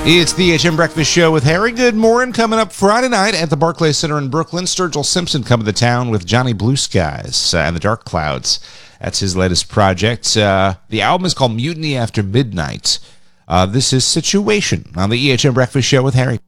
It's the HM Breakfast Show with Harry. Good morning. Coming up Friday night at the Barclays Center in Brooklyn, Sturgill Simpson coming to town with Johnny Blue Skies and the Dark Clouds. That's his latest project. The album is called Mutiny After Midnight. This is Situation on the EHM Breakfast Show with Harry.